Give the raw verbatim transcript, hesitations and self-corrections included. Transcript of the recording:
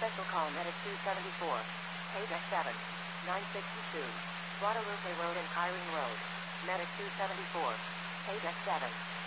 Special call Medic two seventy-four. Paydeck seven. nine sixty-two. Guadalupe Road and Kyrene Road. Medic two seventy-four. Paydeck seven.